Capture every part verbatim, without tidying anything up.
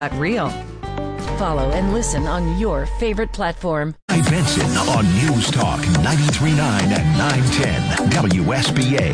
Real. Follow and listen on your favorite platform. Guy Benson on News Talk ninety-three point nine and nine ten W S B A.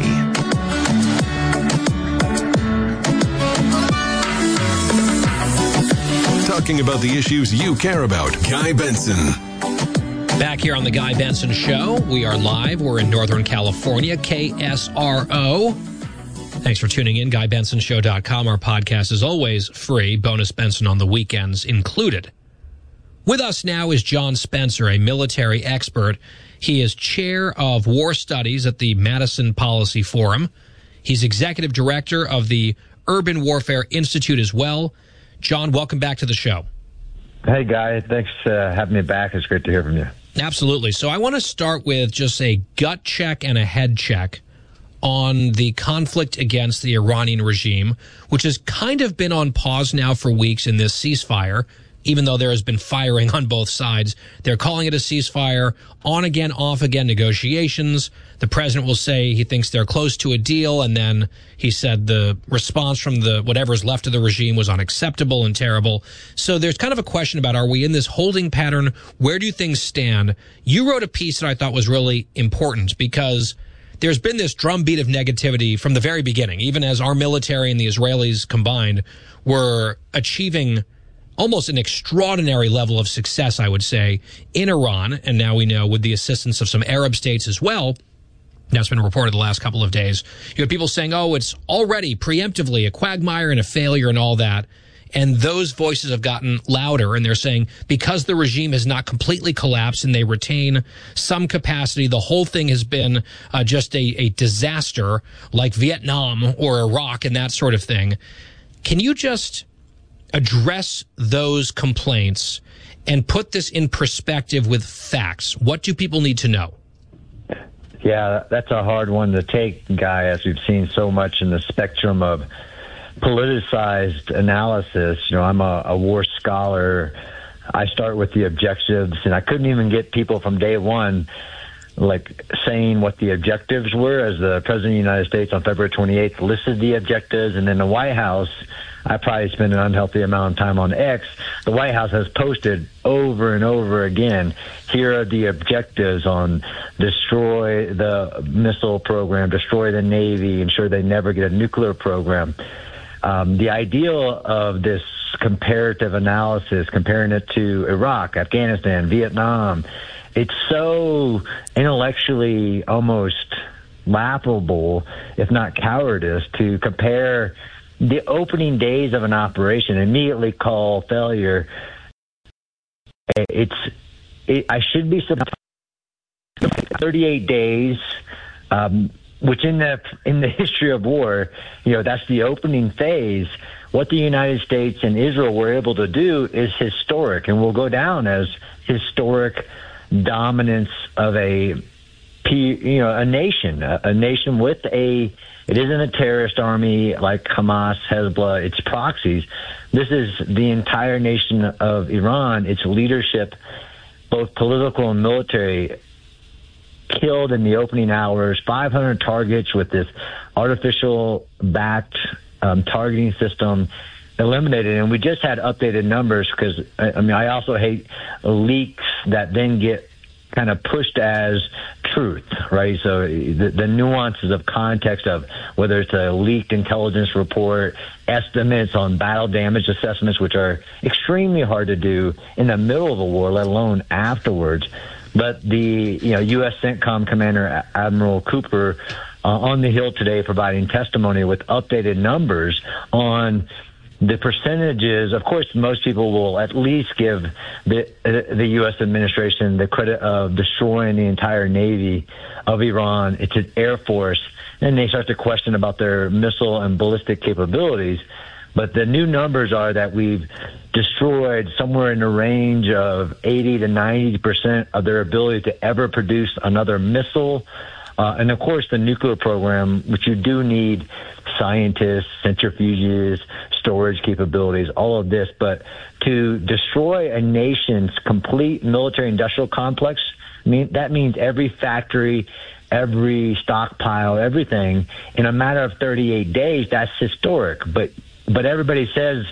Talking about the issues you care about. Guy Benson. Back here on the Guy Benson Show. We are live. We're in Northern California, K S R O. Thanks for tuning in, guy benson show dot com. Our podcast is always free. Bonus Benson on the weekends included. With us now is John Spencer, a military expert. He is chair of war studies at the Madison Policy Forum. He's executive director of the Urban Warfare Institute as well. John, welcome back to the show. Hey, Guy. Thanks for uh, having me back. It's great to hear from you. Absolutely. So I want to start with just a gut check and a head check on the conflict against the Iranian regime, which has kind of been on pause now for weeks in this ceasefire, even though there has been firing on both sides. They're calling it a ceasefire, on again, off again negotiations. The president will say he thinks they're close to a deal, and then he said the response from the whatever's left of the regime was unacceptable and terrible. So there's kind of a question about, are we in this holding pattern? Where do things stand? You wrote a piece that I thought was really important because there's been this drumbeat of negativity from the very beginning, even as our military and the Israelis combined were achieving almost an extraordinary level of success, I would say, in Iran. And now we know with the assistance of some Arab states as well. That's been reported the last couple of days. You have people saying, oh, it's already preemptively a quagmire and a failure and all that. And those voices have gotten louder, and they're saying because the regime has not completely collapsed and they retain some capacity, the whole thing has been uh, just a, a disaster like Vietnam or Iraq and that sort of thing. Can you just address those complaints and put this in perspective with facts? What do people need to know? Yeah, that's a hard one to take, Guy, as we've seen so much in the spectrum of politicized analysis. You know, I'm a, a war scholar. I start with the objectives, and I couldn't even get people from day one like saying what the objectives were, as the President of the United States on February twenty-eighth listed the objectives. And then the White House, I probably spent an unhealthy amount of time on X. The White House has posted over and over again, here are the objectives on destroy the missile program, destroy the Navy, ensure they never get a nuclear program. Um, the ideal of this comparative analysis, comparing it to Iraq, Afghanistan, Vietnam, it's so intellectually almost laughable, if not cowardice, to compare the opening days of an operation, immediately call failure. It's, it, I should be surprised. thirty-eight days, um, which in the in the history of war, you know, that's the opening phase. What the United States and Israel were able to do is historic, and will go down as historic dominance of a, you know, a nation, a, a nation with a. It isn't a terrorist army like Hamas, Hezbollah, it's proxies. This is the entire nation of Iran, its leadership, both political and military, killed in the opening hours, five hundred targets with this artificial-backed um, targeting system eliminated. And we just had updated numbers because, I mean, I also hate leaks that then get kind of pushed as truth, right? So the, the nuances of context of whether it's a leaked intelligence report, estimates on battle damage assessments, which are extremely hard to do in the middle of a war, let alone afterwards. But the you know U S CENTCOM Commander Admiral Cooper uh, on the Hill today providing testimony with updated numbers on the percentages. Of course, most people will at least give the the U S administration the credit of destroying the entire Navy of Iran, its Air Force, and they start to question about their missile and ballistic capabilities. But the new numbers are that we've destroyed somewhere in the range of eighty to ninety percent of their ability to ever produce another missile. Uh, and, of course, the nuclear program, which you do need scientists, centrifuges, storage capabilities, all of this. But to destroy a nation's complete military-industrial complex, I mean, that means every factory, every stockpile, everything, in a matter of thirty-eight days, that's historic. But but everybody says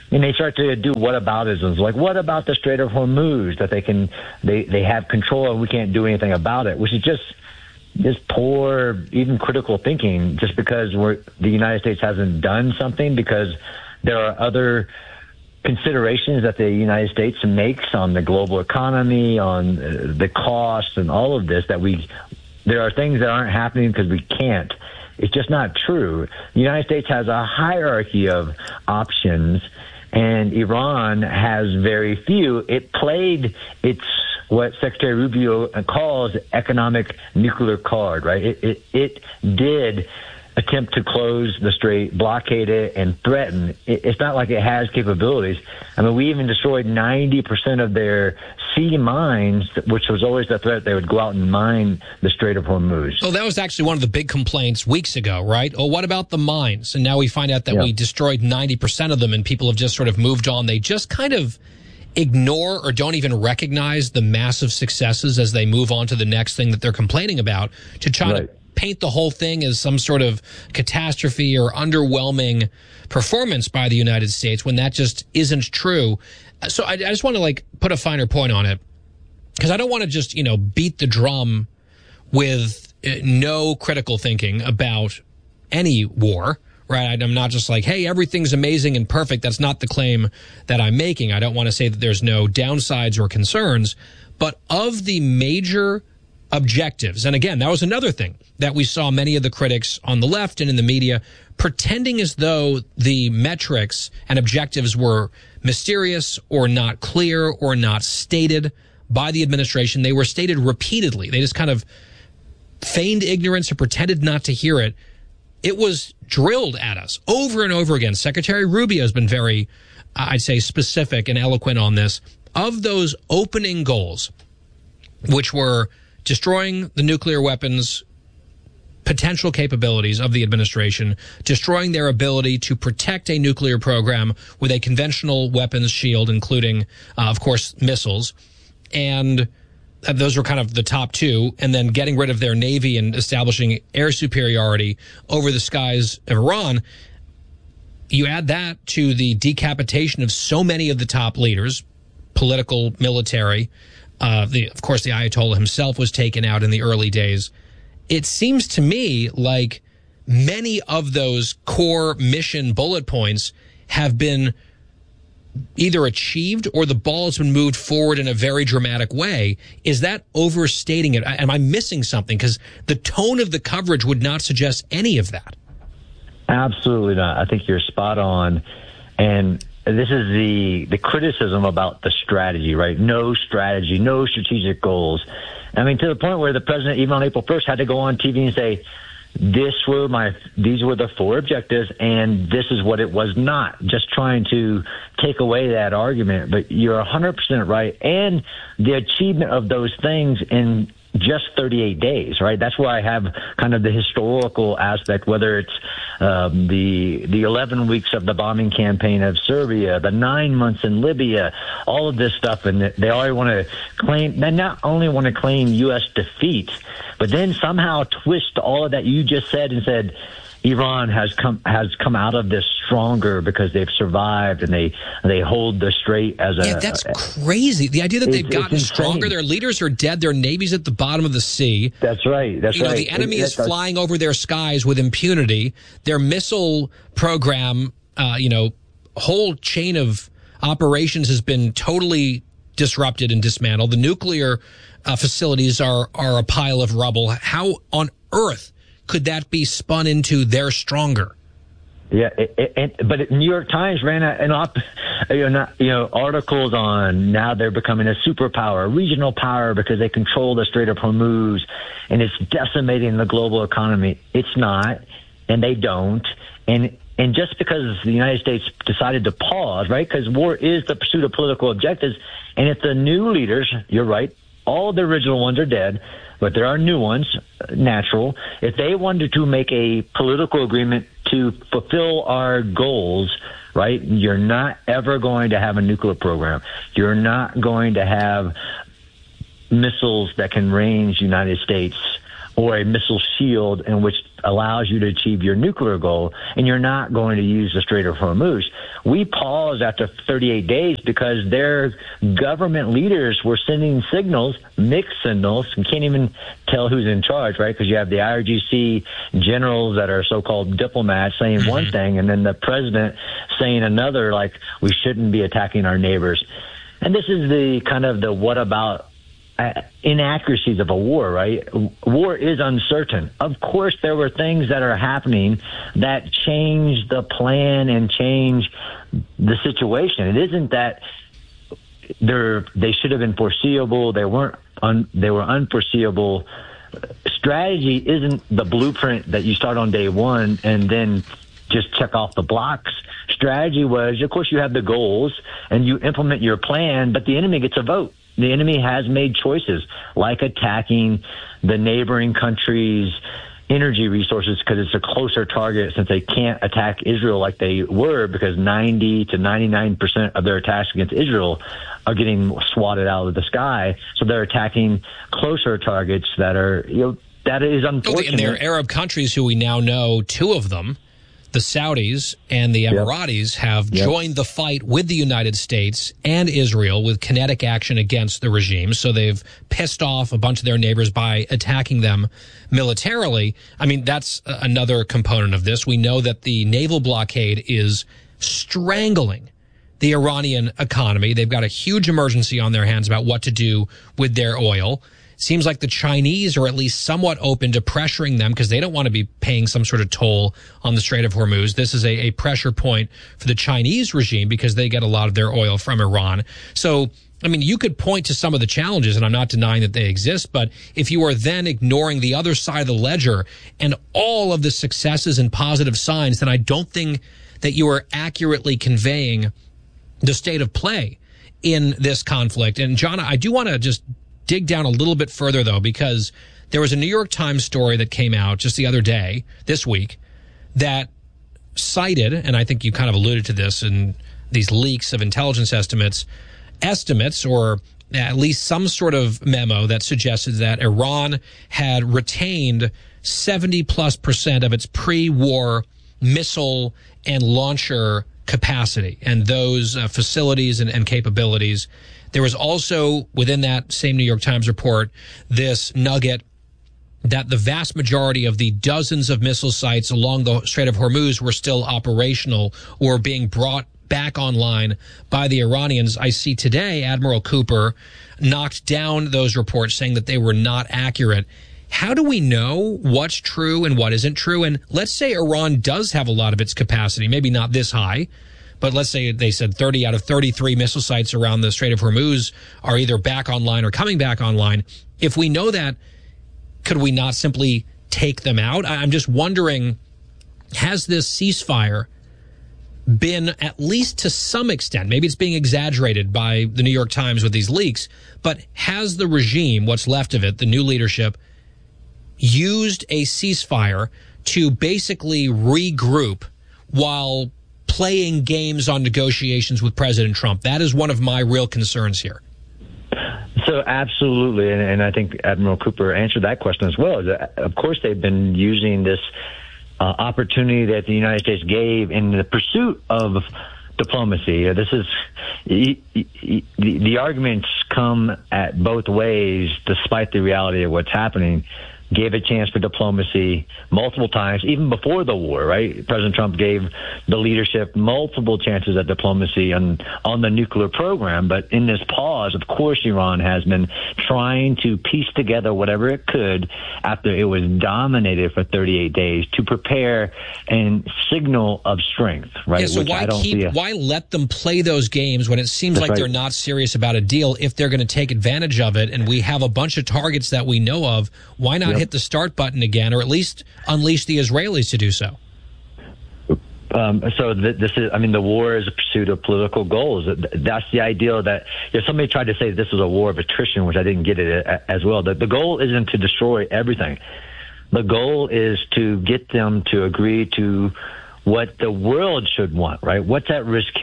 And they start to do whataboutisms, like what about the Strait of Hormuz that they can they, they have control and we can't do anything about it, which is just just poor, even critical thinking. Just because we're, the United States hasn't done something, because there are other considerations that the United States makes on the global economy, on uh, the cost, and all of this that we there are things that aren't happening because we can't. It's just not true. The United States has a hierarchy of options, and Iran has very few. It played its what Secretary Rubio calls economic nuclear card, right? It, it, it did attempt to close the strait, blockade it, and threaten. It, it's not like it has capabilities. I mean, we even destroyed ninety percent of their sea mines, which was always the threat. They would go out and mine the Strait of Hormuz. Oh, that was actually one of the big complaints weeks ago, right? Oh, what about the mines? And now we find out that yeah. we destroyed ninety percent of them, and people have just sort of moved on. They just kind of ignore or don't even recognize the massive successes as they move on to the next thing that they're complaining about, to try right. to paint the whole thing as some sort of catastrophe or underwhelming performance by the United States, when that just isn't true. So I, I just want to like put a finer point on it, because I don't want to just, you know, beat the drum with no critical thinking about any war, right? I'm not just like, hey, everything's amazing and perfect. That's not the claim that I'm making. I don't want to say that there's no downsides or concerns, but of the major objectives, and again, that was another thing that we saw many of the critics on the left and in the media pretending as though the metrics and objectives were mysterious or not clear or not stated by the administration. They were stated repeatedly. They just kind of feigned ignorance or pretended not to hear it. It was drilled at us over and over again. Secretary Rubio has been very, I'd say, specific and eloquent on this. Of those opening goals, which were destroying the nuclear weapons potential capabilities of the administration, destroying their ability to protect a nuclear program with a conventional weapons shield, including, uh, of course, missiles. And those were kind of the top two. And then getting rid of their Navy and establishing air superiority over the skies of Iran. You add that to the decapitation of so many of the top leaders, political, military. Uh, the, of course, the Ayatollah himself was taken out in the early days. It seems to me like many of those core mission bullet points have been either achieved or the ball has been moved forward in a very dramatic way. Is that overstating it? Am I missing something? Because the tone of the coverage would not suggest any of that. Absolutely not. I think you're spot on. And this is the the criticism about the strategy, right? No strategy, no strategic goals. I mean, to the point where the president, even on April first, had to go on T V and say, "This were my, these were the four objectives, and this is what it was not." Just trying to take away that argument. But you're one hundred percent right, and the achievement of those things in just thirty-eight days, right? That's why I have kind of the historical aspect, whether it's um, the the eleven weeks of the bombing campaign of Serbia, the nine months in Libya, all of this stuff. And they already want to claim, they not only want to claim U S defeat, but then somehow twist all of that you just said and said, Iran has come has come out of this stronger because they've survived and they they hold the strait as a. Yeah, that's crazy. The idea that they've gotten stronger, their leaders are dead, their navy's at the bottom of the sea. That's right. That's you know, right. The enemy it, is flying over their skies with impunity. Their missile program, uh, you know, whole chain of operations has been totally disrupted and dismantled. The nuclear uh, facilities are are a pile of rubble. How on earth could that be spun into they're stronger? Yeah, it, it, it, but New York Times ran an op, you know, you know, articles on now they're becoming a superpower, a regional power because they control the Strait of Hormuz, and it's decimating the global economy. It's not, and they don't, and and just because the United States decided to pause, right? Because war is the pursuit of political objectives, and if the new leaders, you're right, all the original ones are dead, but there are new ones, natural. If they wanted to make a political agreement to fulfill our goals, right, you're not ever going to have a nuclear program. You're not going to have missiles that can range the United States or a missile shield in which allows you to achieve your nuclear goal, and you're not going to use the Strait of Hormuz. We paused after thirty-eight days because their government leaders were sending signals, mixed signals. You can't even tell who's in charge, right? Because you have the I R G C generals that are so-called diplomats saying mm-hmm. one thing, and then the president saying another, like we shouldn't be attacking our neighbors. And this is the kind of the what about Uh, inaccuracies of a war, right? War is uncertain. Of course, there were things that are happening that change the plan and change the situation. It isn't that they're, they should have been foreseeable. They weren't. Un, they were unforeseeable. Strategy isn't the blueprint that you start on day one and then just check off the blocks. Strategy was, of course, you have the goals and you implement your plan, but the enemy gets a vote. The enemy has made choices like attacking the neighboring countries' energy resources because it's a closer target since they can't attack Israel like they were because ninety to ninety-nine percent of their attacks against Israel are getting swatted out of the sky. So they're attacking closer targets that are, you know, that is unfortunate. And there are Arab countries who we now know, two of them, the Saudis and the Emiratis, yep. have yep. joined the fight with the United States and Israel with kinetic action against the regime. So they've pissed off a bunch of their neighbors by attacking them militarily. I mean, that's another component of this. We know that the naval blockade is strangling the Iranian economy. They've got a huge emergency on their hands about what to do with their oil. Seems like the Chinese are at least somewhat open to pressuring them because they don't want to be paying some sort of toll on the Strait of Hormuz. This is a, a pressure point for the Chinese regime because they get a lot of their oil from Iran. So, I mean, you could point to some of the challenges, and I'm not denying that they exist, but if you are then ignoring the other side of the ledger and all of the successes and positive signs, then I don't think that you are accurately conveying the state of play in this conflict. And, John, I do want to just dig down a little bit further, though, because there was a New York Times story that came out just the other day, this week, that cited, and I think you kind of alluded to this in these leaks of intelligence estimates, estimates or at least some sort of memo that suggested that Iran had retained seventy plus percent of its pre-war missile and launcher capacity and those uh, facilities and, and capabilities. There was also, within that same New York Times report, this nugget that the vast majority of the dozens of missile sites along the Strait of Hormuz were still operational or being brought back online by the Iranians. I see today Admiral Cooper knocked down those reports saying that they were not accurate. How do we know what's true and what isn't true? And let's say Iran does have a lot of its capacity, maybe not this high, but let's say they said thirty out of thirty-three missile sites around the Strait of Hormuz are either back online or coming back online. If we know that, could we not simply take them out? I'm just wondering, has this ceasefire been, at least to some extent, maybe it's being exaggerated by the New York Times with these leaks, but has the regime, what's left of it, the new leadership, used a ceasefire to basically regroup while playing games on negotiations with President Trump? That is one of my real concerns here. So absolutely, and, and I think Admiral Cooper answered that question as well. Of course, they've been using this uh, opportunity that the United States gave in the pursuit of diplomacy. This is the, the arguments come at both ways, despite the reality of what's happening. Gave a chance for diplomacy multiple times, even before the war, right? President Trump gave the leadership multiple chances at diplomacy on, on the nuclear program. But in this pause, of course, Iran has been trying to piece together whatever it could after it was dominated for thirty-eight days to prepare and signal of strength, right? Yeah, so Which why I don't keep, see a, why let them play those games when it seems like right. they're not serious about a deal if they're going to take advantage of it? And we have a bunch of targets that we know of. Why not hit the start button again, or at least unleash the Israelis to do so? Um, so th- this is, I mean, the war is a pursuit of political goals. That's the ideal that, if somebody tried to say this was a war of attrition, which I didn't get it as well. The, the goal isn't to destroy everything. The goal is to get them to agree to what the world should want, right? What's at risk here?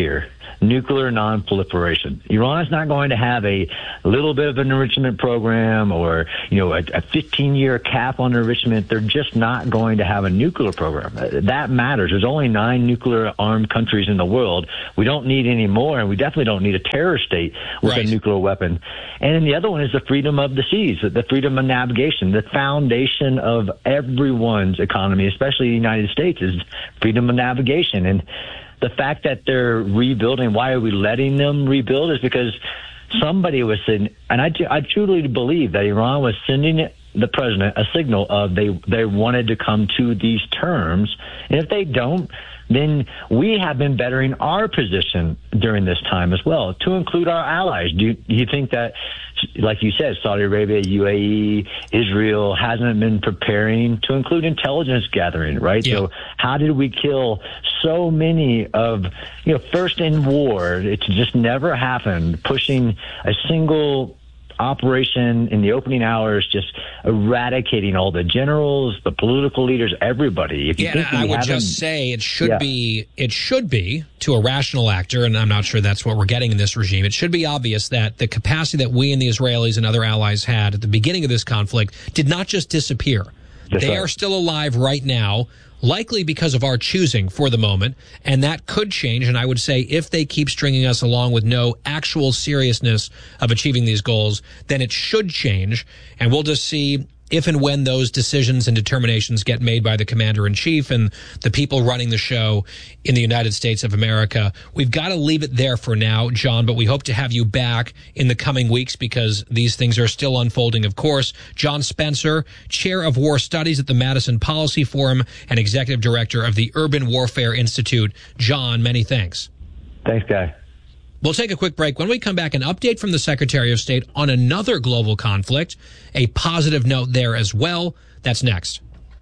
nuclear non-proliferation. Iran is not going to have a little bit of an enrichment program or, you know, a, a fifteen-year cap on enrichment. They're just not going to have a nuclear program. That matters. There's only nine nuclear-armed countries in the world. We don't need any more, and we definitely don't need a terror state with right. a nuclear weapon. And then the other one is the freedom of the seas, the freedom of navigation. The foundation of everyone's economy, especially the United States, is freedom of navigation. And the fact that they're rebuilding, why are we letting them rebuild, is because somebody was saying, and I, I truly believe that Iran was sending the president a signal of they, they wanted to come to these terms. And if they don't, then we have been bettering our position during this time as well, to include our allies. Do you, do you think that, like you said, Saudi Arabia, U A E, Israel hasn't been preparing to include intelligence gathering, right? Yeah. So how did we kill so many of, you know, first in war, it's just never happened, pushing a single operation in the opening hours, just eradicating all the generals, the political leaders, everybody. If you yeah, think I would just them, say it should yeah. be it should be to a rational actor, and I'm not sure that's what we're getting in this regime. It should be obvious that the capacity that we and the Israelis and other allies had at the beginning of this conflict did not just disappear. That's they right. are still alive right now, likely because of our choosing for the moment, and that could change. And I would say if they keep stringing us along with no actual seriousness of achieving these goals, then it should change, and we'll just see if and when those decisions and determinations get made by the commander-in-chief and the people running the show in the United States of America. We've got to leave it there for now, John, but we hope to have you back in the coming weeks because these things are still unfolding, of course. John Spencer, Chair of War Studies at the Madison Policy Forum and Executive Director of the Urban Warfare Institute. John, many thanks. Thanks, Guy. We'll take a quick break. When we come back, an update from the Secretary of State on another global conflict, a positive note there as well. That's next.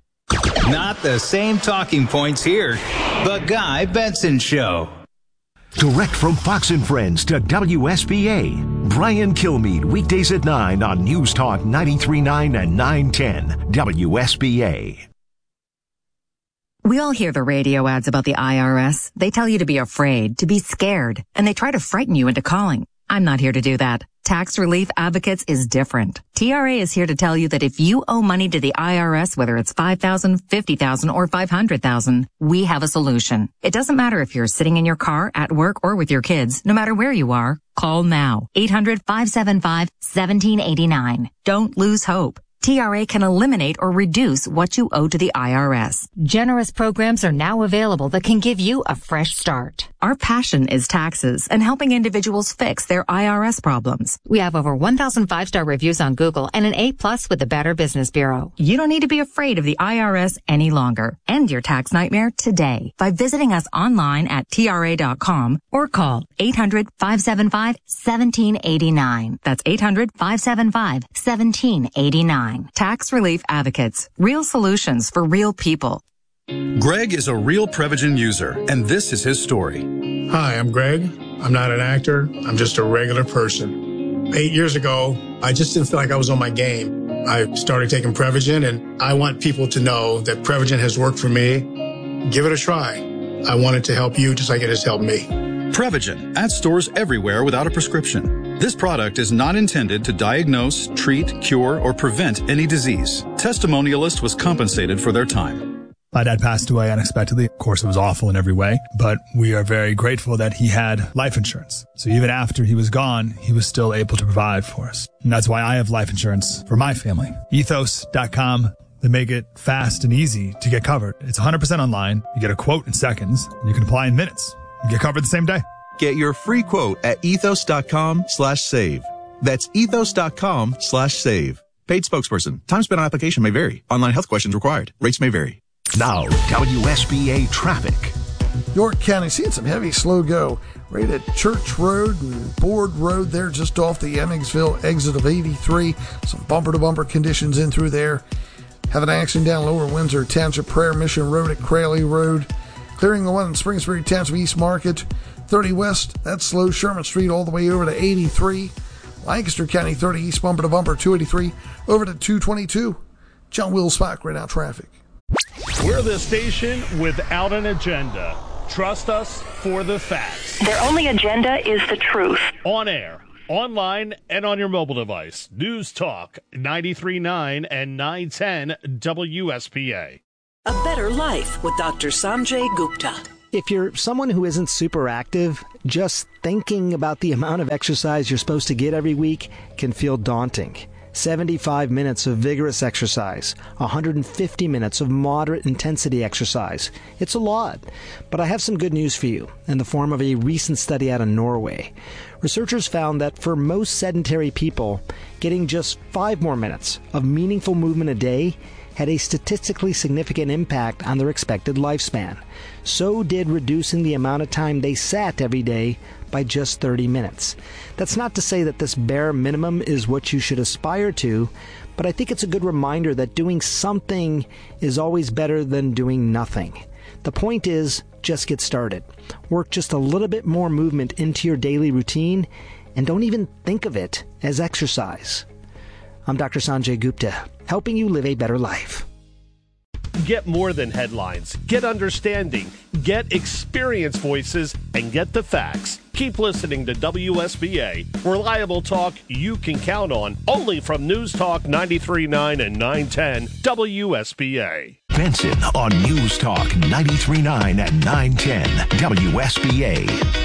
Not the same talking points here. The Guy Benson Show. Direct from Fox and Friends to W S B A, Brian Kilmeade, weekdays at nine on News Talk ninety-three point nine and nine ten W S B A. We all hear the radio ads about the I R S. They tell you to be afraid, to be scared, and they try to frighten you into calling. I'm not here to do that. Tax Relief Advocates is different. T R A is here to tell you that if you owe money to the I R S, whether it's five thousand dollars, fifty thousand dollars, or five hundred thousand dollars, we have a solution. It doesn't matter if you're sitting in your car, at work, or with your kids. No matter where you are, call now. eight hundred, five seven five, one seven eight nine. Don't lose hope. T R A can eliminate or reduce what you owe to the I R S. Generous programs are now available that can give you a fresh start. Our passion is taxes and helping individuals fix their I R S problems. We have over one thousand five-star reviews on Google and an A plus with the Better Business Bureau. You don't need to be afraid of the I R S any longer. End your tax nightmare today by visiting us online at T R A dot com or call eight hundred, five seven five, one seven eight nine. That's eight hundred, five seven five, one seven eight nine. Tax Relief Advocates. Real solutions for real people. Greg is a real Prevagen user, and this is his story. Hi, I'm Greg. I'm not an actor. I'm just a regular person. Eight years ago, I just didn't feel like I was on my game. I started taking Prevagen, and I want people to know that Prevagen has worked for me. Give it a try. I want it to help you just like it has helped me. Prevagen, at stores everywhere without a prescription. This product is not intended to diagnose, treat, cure, or prevent any disease. Testimonialist was compensated for their time. My dad passed away unexpectedly. Of course, it was awful in every way, but we are very grateful that he had life insurance. So even after he was gone, he was still able to provide for us. And that's why I have life insurance for my family. ethos dot com. They make it fast and easy to get covered. It's one hundred percent online. You get a quote in seconds, and you can apply in minutes. You get covered the same day. Get your free quote at ethos dot com slash save. That's ethos dot com slash save. Paid spokesperson. Time spent on application may vary. Online health questions required. Rates may vary. Now, W S B A traffic. York County seeing some heavy slow go right at Church Road and Board Road there just off the Emmetsville exit of eighty-three. Some bumper-to-bumper conditions in through there. Have an accident down Lower Windsor Township Prayer Mission Road at Crayley Road. Clearing the one in Spring-Springs Township East Market. thirty West, that's slow. Sherman Street all the way over to eighty-three. Lancaster County thirty East bumper to bumper two eighty-three over to two twenty-two. John Will Spock right now traffic. We're the station without an agenda. Trust us for the facts. Their only agenda is the truth. On air, online, and on your mobile device. News Talk ninety-three point nine and nine ten W S P A. A better life with Doctor Sanjay Gupta. If you're someone who isn't super active, just thinking about the amount of exercise you're supposed to get every week can feel daunting. seventy-five minutes of vigorous exercise, one hundred fifty minutes of moderate intensity exercise. It's a lot. But I have some good news for you in the form of a recent study out of Norway. Researchers found that for most sedentary people, getting just five more minutes of meaningful movement a day had a statistically significant impact on their expected lifespan. So did reducing the amount of time they sat every day by just thirty minutes. That's not to say that this bare minimum is what you should aspire to, but I think it's a good reminder that doing something is always better than doing nothing. The point is, just get started. Work just a little bit more movement into your daily routine, and don't even think of it as exercise. I'm Doctor Sanjay Gupta, helping you live a better life. Get more than headlines. Get understanding. Get experienced voices and get the facts. Keep listening to W S B A. Reliable talk you can count on. Only from News Talk ninety-three point nine and nine ten W S B A. Benson on News Talk ninety-three point nine and nine ten W S B A.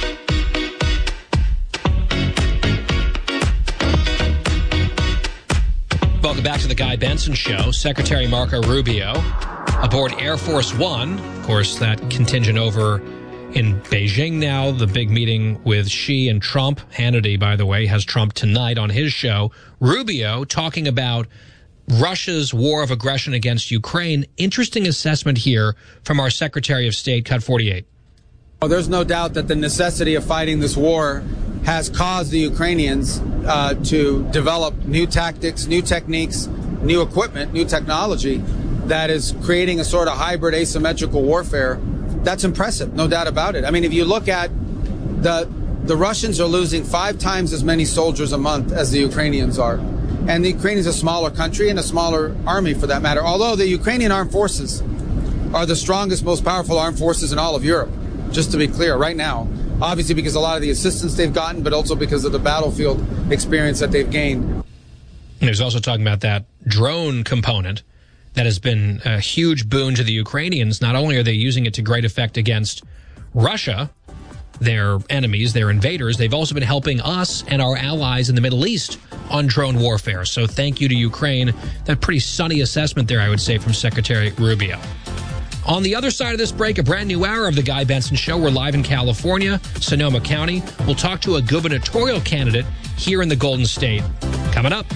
Welcome back to the Guy Benson Show. Secretary Marco Rubio aboard Air Force One. Of course, that contingent over in Beijing now. The big meeting with Xi and Trump. Hannity, by the way, has Trump tonight on his show. Rubio talking about Russia's war of aggression against Ukraine. Interesting assessment here from our Secretary of State, Cut forty-eight. Oh, there's no doubt that the necessity of fighting this war has caused the Ukrainians uh, to develop new tactics, new techniques, new equipment, new technology that is creating a sort of hybrid asymmetrical warfare. That's impressive, no doubt about it. I mean, if you look at the the Russians are losing five times as many soldiers a month as the Ukrainians are. And the Ukraine is a smaller country and a smaller army for that matter. Although the Ukrainian armed forces are the strongest, most powerful armed forces in all of Europe, just to be clear, right now. Obviously because a lot of the assistance they've gotten, but also because of the battlefield experience that they've gained. And he was also talking about that drone component that has been a huge boon to the Ukrainians. Not only are they using it to great effect against Russia, their enemies, their invaders, they've also been helping us and our allies in the Middle East on drone warfare. So thank you to Ukraine. That pretty sunny assessment there, I would say, from Secretary Rubio. On the other side of this break, a brand new hour of the Guy Benson Show. We're live in California, Sonoma County. We'll talk to a gubernatorial candidate here in the Golden State. Coming up.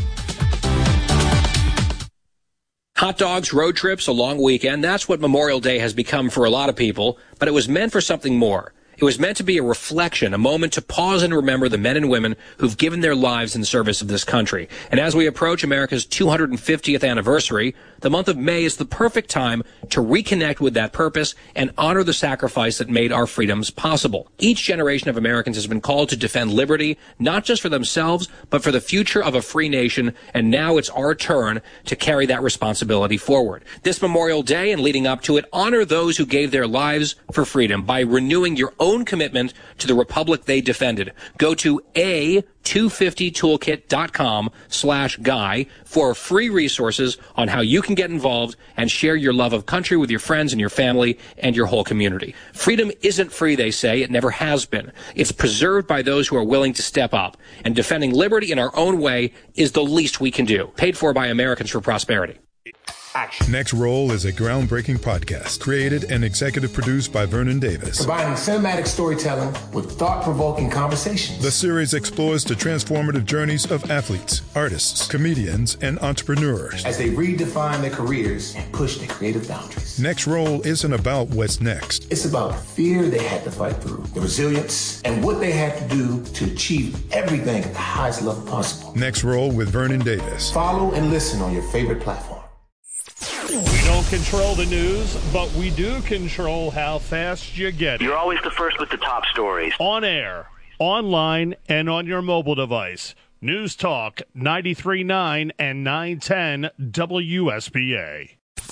Hot dogs, road trips, a long weekend. That's what Memorial Day has become for a lot of people, but it was meant for something more. It was meant to be a reflection, a moment to pause and remember the men and women who've given their lives in service of this country. And as we approach America's two hundred fiftieth anniversary, the month of May is the perfect time to reconnect with that purpose and honor the sacrifice that made our freedoms possible. Each generation of Americans has been called to defend liberty, not just for themselves, but for the future of a free nation, and now it's our turn to carry that responsibility forward. This Memorial Day and leading up to it, honor those who gave their lives for freedom by renewing your own commitment to the republic they defended. Go to a two fifty toolkit dot com slash guy for free resources on how you can get involved and share your love of country with your friends and your family and your whole community. Freedom isn't free, they say. It never has been. It's preserved by those who are willing to step up. And defending liberty in our own way is the least we can do. Paid for by Americans for Prosperity. Action. Next Roll is a groundbreaking podcast created and executive produced by Vernon Davis. Combining cinematic storytelling with thought-provoking conversations. The series explores the transformative journeys of athletes, artists, comedians, and entrepreneurs as they redefine their careers and push their creative boundaries. Next Roll isn't about what's next. It's about the fear they had to fight through, the resilience, and what they had to do to achieve everything at the highest level possible. Next Roll with Vernon Davis. Follow and listen on your favorite platform. We don't control the news, but we do control how fast you get it. You're always the first with the top stories. On air, online, and on your mobile device. News Talk ninety-three point nine and nine ten W S B A.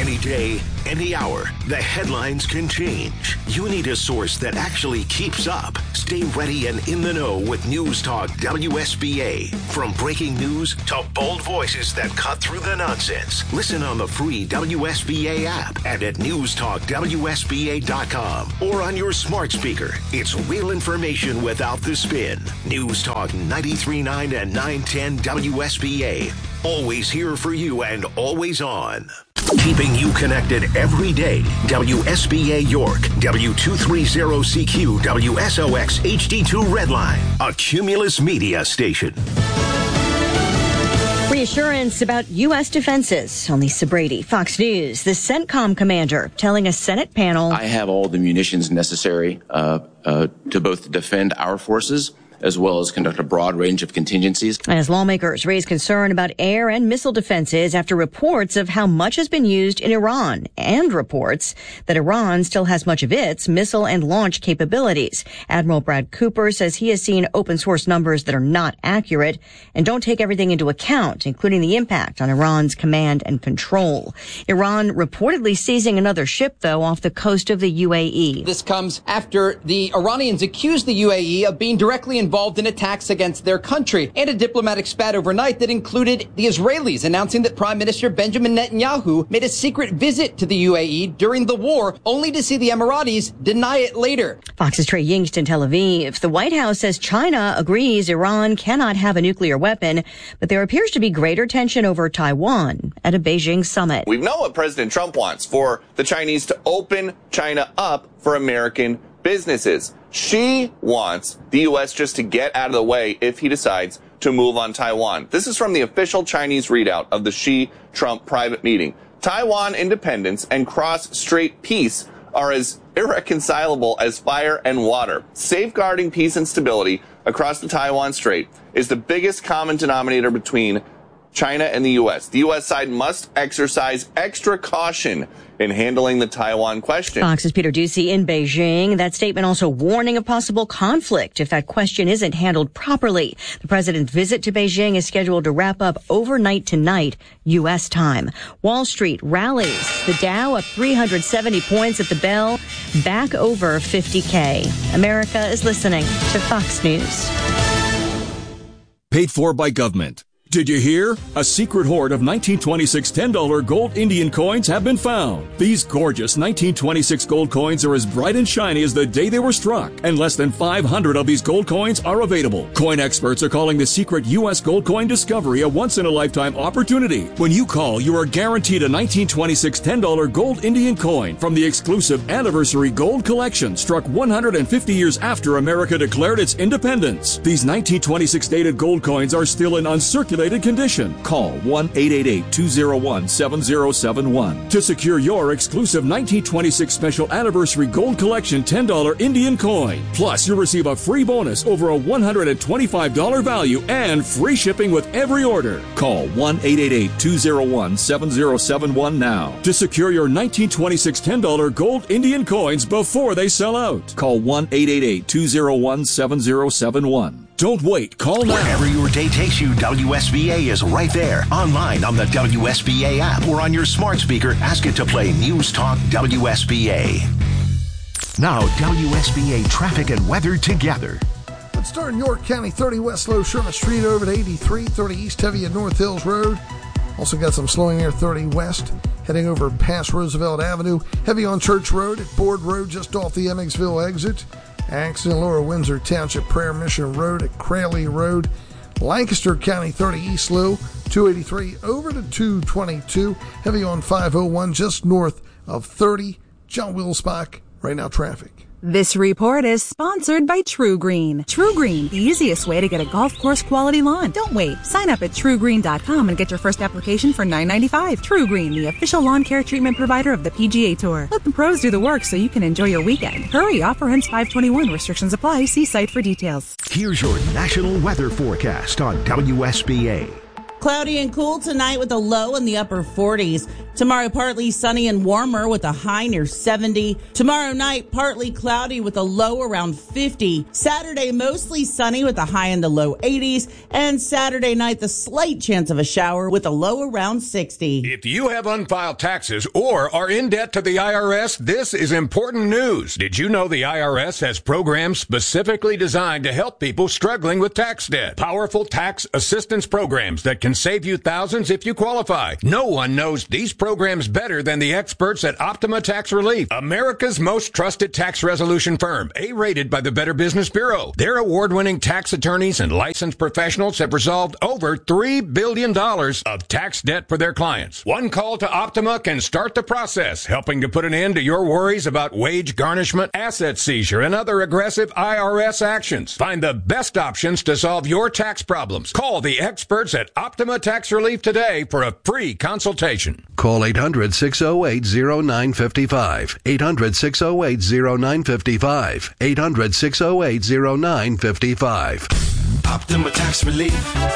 Any day, any hour, the headlines can change. You need a source that actually keeps up. Stay ready and in the know with News Talk W S B A. From breaking news to bold voices that cut through the nonsense. Listen on the free W S B A app and at news talk W S B A dot com or on your smart speaker. It's real information without the spin. News Talk ninety-three point nine and nine ten W S B A. Always here for you and always on. Keeping you connected every day. W S B A York, W two thirty C Q, W S O X H D two Redline, a Cumulus Media station. Reassurance about U S defenses. On Lisa Brady, Fox News. The CENTCOM commander telling a Senate panel, I have all the munitions necessary uh, uh, to both defend our forces as well as conduct a broad range of contingencies. As lawmakers raise concern about air and missile defenses after reports of how much has been used in Iran and reports that Iran still has much of its missile and launch capabilities. Admiral Brad Cooper says he has seen open source numbers that are not accurate and don't take everything into account, including the impact on Iran's command and control. Iran reportedly seizing another ship, though, off the coast of the U A E. This comes after the Iranians accused the U A E of being directly involved involved in attacks against their country, and a diplomatic spat overnight that included the Israelis announcing that Prime Minister Benjamin Netanyahu made a secret visit to the U A E during the war, only to see the Emiratis deny it later. Fox's Trey Yingst in Tel Aviv. The White House says China agrees Iran cannot have a nuclear weapon, but there appears to be greater tension over Taiwan at a Beijing summit. We know what President Trump wants, for the Chinese to open China up for American businesses. She wants the U S just to get out of the way if he decides to move on Taiwan. This is from the official Chinese readout of the Xi-Trump private meeting. Taiwan independence and cross-strait peace are as irreconcilable as fire and water. Safeguarding peace and stability across the Taiwan Strait is the biggest common denominator between China and the U S. The U S side must exercise extra caution in handling the Taiwan question. Fox's Peter Doocy in Beijing. That statement also warning of possible conflict if that question isn't handled properly. The president's visit to Beijing is scheduled to wrap up overnight tonight, U S time. Wall Street rallies. The Dow up three hundred seventy points at the bell, back over fifty K. America is listening to Fox News. Paid for by government. Did you hear? A secret hoard of nineteen twenty-six ten dollar gold Indian coins have been found. These gorgeous nineteen twenty-six gold coins are as bright and shiny as the day they were struck, and less than five hundred of these gold coins are available. Coin experts are calling the secret U S gold coin discovery a once-in-a-lifetime opportunity. When you call, you are guaranteed a nineteen twenty-six ten dollar gold Indian coin from the exclusive Anniversary Gold Collection, struck one hundred fifty years after America declared its independence. These nineteen twenty-six dated gold coins are still in uncirculated condition. Call one eight eight eight, two oh one, seven oh seven one to secure your exclusive nineteen twenty-six Special Anniversary Gold Collection ten dollar Indian coin. Plus, you'll receive a free bonus over a one hundred twenty-five dollars value and free shipping with every order. Call one eight eight eight, two oh one, seven oh seven one now to secure your nineteen twenty-six ten dollar gold Indian coins before they sell out. Call one eight eight eight, two oh one, seven oh seven one. Don't wait. Call now. Wherever your day takes you, W S B A is right there. Online on the W S B A app or on your smart speaker. Ask it to play News Talk W S B A. Now, W S B A traffic and weather together. Let's start in York County, thirty West Low Sherman Street over to eighty-three, thirty East Heavy at North Hills Road. Also got some slowing there, thirty West, heading over past Roosevelt Avenue. Heavy on Church Road at Board Road just off the Emmetsville exit. Accident Lower Windsor Township Prayer Mission Road at Crayley Road. Lancaster County, thirty East Low, two eighty-three over to two twenty-two. Heavy on five oh one just north of thirty. John Wilsbach, right now traffic. This report is sponsored by True Green. True Green, the easiest way to get a golf course quality lawn. Don't wait. Sign up at true green dot com and get your first application for nine ninety-five. True Green, the official lawn care treatment provider of the P G A Tour. Let the pros do the work so you can enjoy your weekend. Hurry, offer ends five twenty-one. Restrictions apply. See site for details. Here's your national weather forecast on W S B A. Cloudy and cool tonight with a low in the upper forties. Tomorrow, partly sunny and warmer with a high near seventy. Tomorrow night, partly cloudy with a low around fifty. Saturday, mostly sunny with a high in the low eighties. And Saturday night, the slight chance of a shower with a low around sixty. If you have unfiled taxes or are in debt to the I R S, this is important news. Did you know the I R S has programs specifically designed to help people struggling with tax debt? Powerful tax assistance programs that can save you thousands if you qualify. No one knows these programs better than the experts at Optima Tax Relief, America's most trusted tax resolution firm, A-rated by the Better Business Bureau. Their award-winning tax attorneys and licensed professionals have resolved over three billion dollars of tax debt for their clients. One call to Optima can start the process, helping to put an end to your worries about wage garnishment, asset seizure, and other aggressive I R S actions. Find the best options to solve your tax problems. Call the experts at Optima Tax Relief today for a free consultation. Call eight hundred, six oh eight, oh nine five five. eight hundred, six oh eight, oh nine five five. eight hundred, six oh eight, oh nine five five. Optima Tax Relief.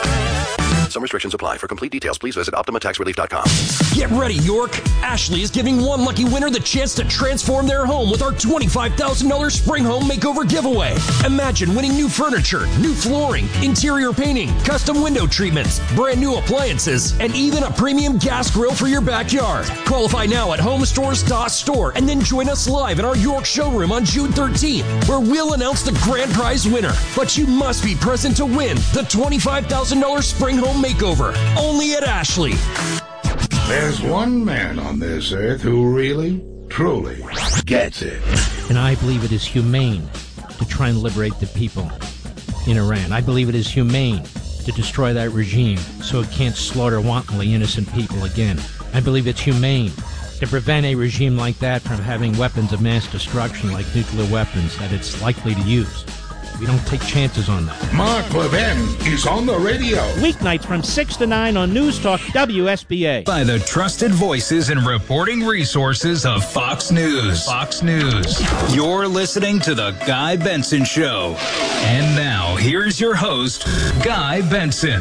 Some restrictions apply. For complete details, please visit Optima Tax Relief dot com. Get ready, York. Ashley is giving one lucky winner the chance to transform their home with our twenty-five thousand dollars Spring Home Makeover giveaway. Imagine winning new furniture, new flooring, interior painting, custom window treatments, brand new appliances, and even a premium gas grill for your backyard. Qualify now at home stores dot store and then join us live in our York showroom on June thirteenth, where we'll announce the grand prize winner. But you must be present to win the twenty-five thousand dollars Spring Home Makeover, only at Ashley. There's one man on this earth who really, truly gets it. And I believe it is humane to try and liberate the people in Iran. I believe it is humane to destroy that regime so it can't slaughter wantonly innocent people again. I believe it's humane to prevent a regime like that from having weapons of mass destruction like nuclear weapons that it's likely to use. We don't take chances on that. Mark Levin is on the radio. Weeknights from six to nine on News Talk W S B A. By the trusted voices and reporting resources of Fox News. Fox News. You're listening to The Guy Benson Show. And now, here's your host, Guy Benson.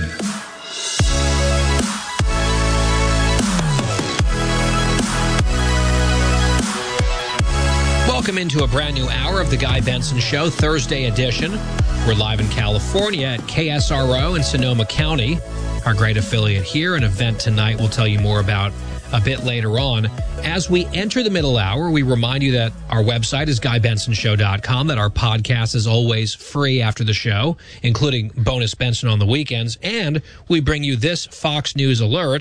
Welcome into a brand new hour of the Guy Benson Show, Thursday edition. We're live in California at K S R O in Sonoma County, our great affiliate here. An event tonight we'll tell you more about a bit later on. As we enter the middle hour, we remind you that our website is guy benson show dot com, that our podcast is always free after the show, including Bonus Benson on the weekends, and we bring you this Fox News alert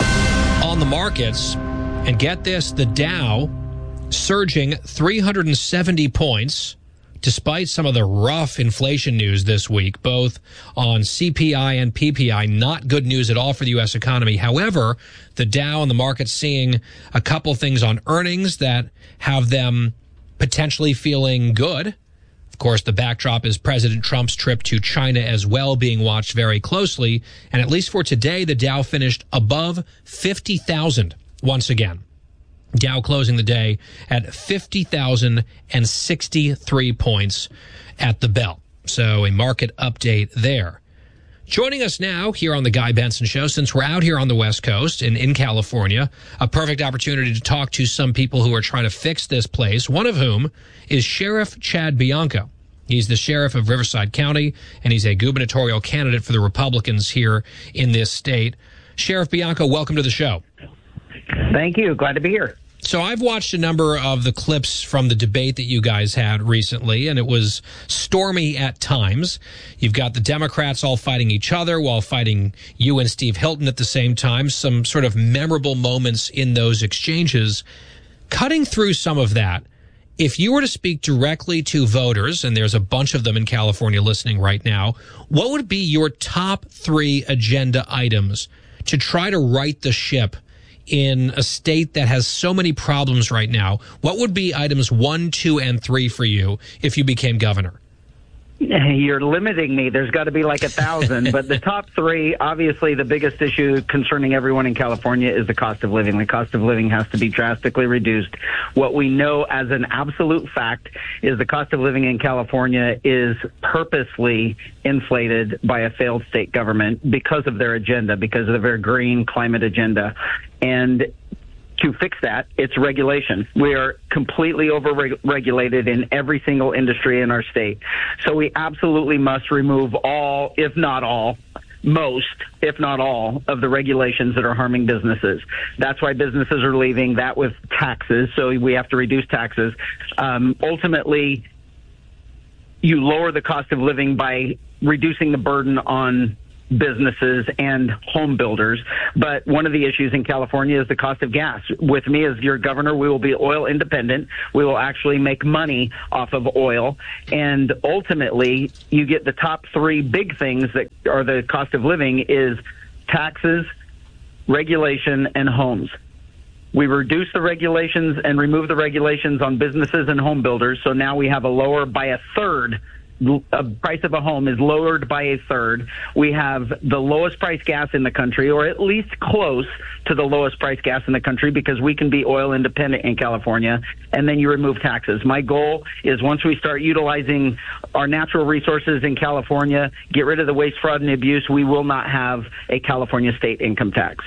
on the markets. And get this, the Dow surging three hundred seventy points, despite some of the rough inflation news this week, both on C P I and P P I. Not good news at all for the U S economy. However, the Dow and the market seeing a couple things on earnings that have them potentially feeling good. Of course, the backdrop is President Trump's trip to China as well, being watched very closely. And at least for today, the Dow finished above fifty thousand once again. Dow closing the day at fifty thousand sixty-three points at the bell. So a market update there. Joining us now here on the Guy Benson Show, since we're out here on the West Coast and in California, a perfect opportunity to talk to some people who are trying to fix this place, one of whom is Sheriff Chad Bianco. He's the sheriff of Riverside County, and he's a gubernatorial candidate for the Republicans here in this state. Sheriff Bianco, welcome to the show. Thank you. Glad to be here. So I've watched a number of the clips from the debate that you guys had recently, and it was stormy at times. You've got the Democrats all fighting each other while fighting you and Steve Hilton at the same time. Some sort of memorable moments in those exchanges. Cutting through some of that, if you were to speak directly to voters, and there's a bunch of them in California listening right now, what would be your top three agenda items to try to right the ship in a state that has so many problems right now? What would be items one, two, and three for you if you became governor? You're limiting me. There's got to be like a thousand. But the top three, obviously the biggest issue concerning everyone in California is the cost of living. The cost of living has to be drastically reduced. What we know as an absolute fact is the cost of living in California is purposely inflated by a failed state government because of their agenda, because of their green climate agenda. And to fix that, it's regulation. We are completely over-regulated in every single industry in our state. So we absolutely must remove all, if not all, most, if not all, of the regulations that are harming businesses. That's why businesses are leaving, that with taxes, so we have to reduce taxes. Um, ultimately, you lower the cost of living by reducing the burden on businesses and home builders. But one of the issues in California is the cost of gas. With me as your governor, we will be oil independent. We will actually make money off of oil. And ultimately, you get the top three big things that are the cost of living is taxes, regulation, and homes. We reduce the regulations and remove the regulations on businesses and home builders. So now we have a lower by a third a price of a home is lowered by a third. We have the lowest price gas in the country, or at least close to the lowest price gas in the country, because we can be oil independent in California. And then you remove taxes. My goal is once we start utilizing our natural resources in California, get rid of the waste, fraud, and abuse, we will not have a California state income tax.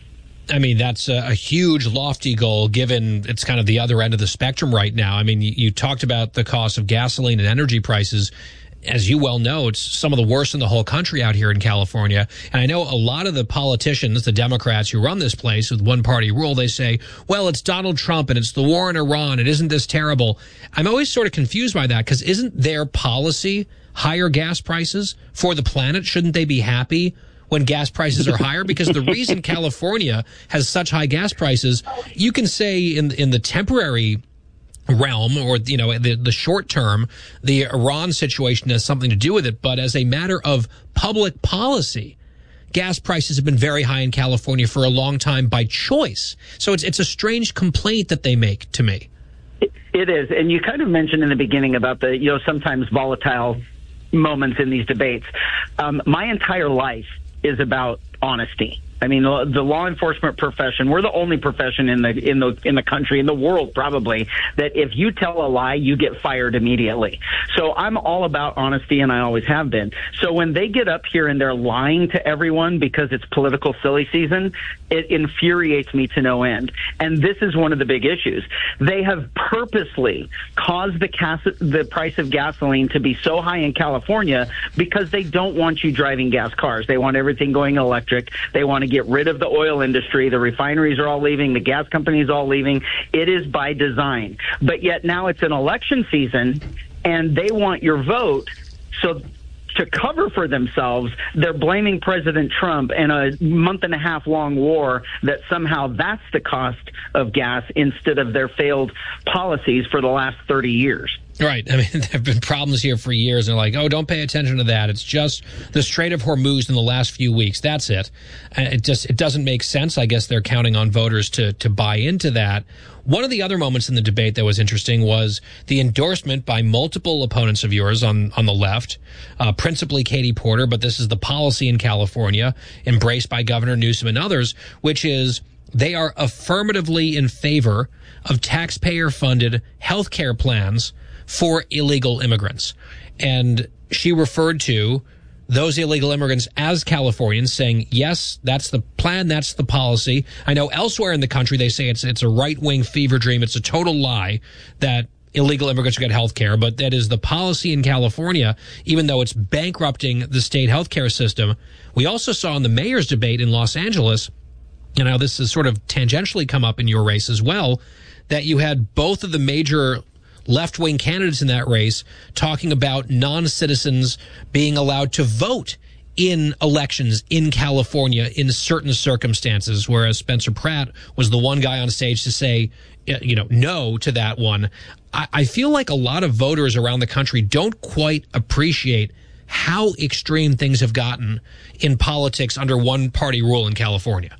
I mean, that's a, a huge, lofty goal, given it's kind of the other end of the spectrum right now. I mean, you, you talked about the cost of gasoline and energy prices. As you well know, it's some of the worst in the whole country out here in California. And I know a lot of the politicians, the Democrats who run this place with one-party rule, they say, well, it's Donald Trump and it's the war in Iran and isn't this terrible? I'm always sort of confused by that, because isn't their policy higher gas prices for the planet? Shouldn't they be happy when gas prices are higher? Because the reason California has such high gas prices, you can say in in the temporary realm, or, you know, the, the short term, the Iran situation has something to do with it. But as a matter of public policy, gas prices have been very high in California for a long time by choice. So it's it's a strange complaint that they make to me. It, it is. And you kind of mentioned in the beginning about the, you know, sometimes volatile moments in these debates. Um, my entire life is about honesty. I mean, the, the law enforcement profession, we're the only profession in the in the in the country, in the world probably, that if you tell a lie, you get fired immediately. So I'm all about honesty, and I always have been. So when they get up here and they're lying to everyone because it's political silly season, it infuriates me to no end. And this is one of the big issues. They have purposely caused the gas, the price of gasoline to be so high in California because they don't want you driving gas cars. They want everything going electric. They want to get rid of the oil industry. The refineries are all leaving. The gas companies all leaving. It is by design. But yet now it's an election season, and they want your vote. So to cover for themselves, they're blaming President Trump and a month and a half long war, that somehow that's the cost of gas instead of their failed policies for the last thirty years. Right. I mean, there have been problems here for years, and they're like, oh, don't pay attention to that. It's just the Strait of Hormuz in the last few weeks. That's it. It just it doesn't make sense. I guess they're counting on voters to to buy into that. One of the other moments in the debate that was interesting was the endorsement by multiple opponents of yours on, on the left, uh, principally Katie Porter, but this is the policy in California, embraced by Governor Newsom and others, which is they are affirmatively in favor of taxpayer-funded health care plans for illegal immigrants. And she referred to those illegal immigrants as Californians, saying, yes, that's the plan, that's the policy. I know elsewhere in the country they say it's it's a right-wing fever dream. It's a total lie that illegal immigrants get health care, but that is the policy in California, even though it's bankrupting the state health care system. We also saw in the mayor's debate in Los Angeles, you know, this has sort of tangentially come up in your race as well, that you had both of the major left-wing candidates in that race talking about non-citizens being allowed to vote in elections in California in certain circumstances, whereas Spencer Pratt was the one guy on stage to say, you know, no to that one. I, I feel like a lot of voters around the country don't quite appreciate how extreme things have gotten in politics under one-party rule in California.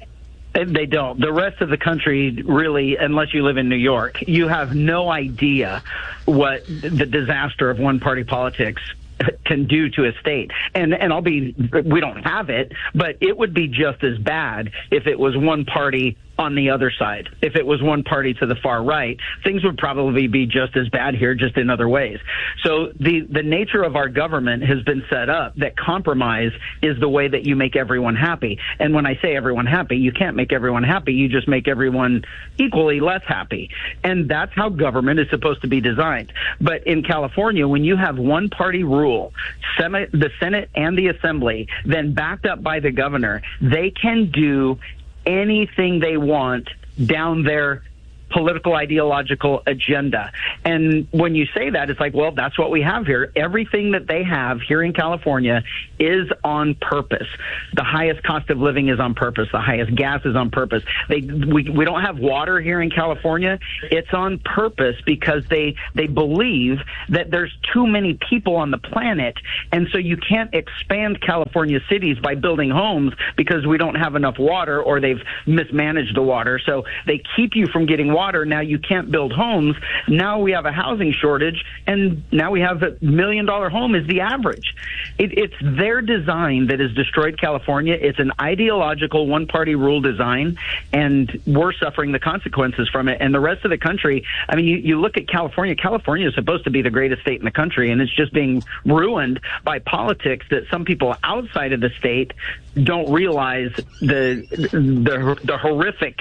They don't. The rest of the country, really, unless you live in New York, you have no idea what the disaster of one-party politics can do to a state. And and I'll be, we don't have it, but it would be just as bad if it was one party on the other side. If it was one party to the far right, things would probably be just as bad here, just in other ways. So the, the nature of our government has been set up that compromise is the way that you make everyone happy. And when I say everyone happy, you can't make everyone happy. You just make everyone equally less happy. And that's how government is supposed to be designed. But in California, when you have one party rule, Senate, the Senate and the Assembly, then backed up by the governor, they can do anything they want down their political ideological agenda. And when you say that, it's like, well, that's what we have here. Everything that they have here in California is on purpose. The highest cost of living is on purpose. The highest gas is on purpose. They, we, we don't have water here in California. It's on purpose because they, they believe that there's too many people on the planet. And so you can't expand California cities by building homes because we don't have enough water or they've mismanaged the water. So they keep you from getting water. Now you can't build homes. Now we have a housing shortage, and now we have a million dollar home is the average. It, it's their design that has destroyed California. It's an ideological one party rule design, and we're suffering the consequences from it. And the rest of the country, I mean, you, you look at California. California is supposed to be the greatest state in the country, and it's just being ruined by politics that some people outside of the state don't realize the the, the horrific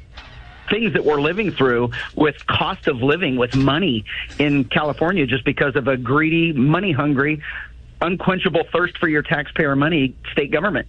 things that we're living through with cost of living, with money in California, just because of a greedy, money-hungry, unquenchable thirst for your taxpayer money state government.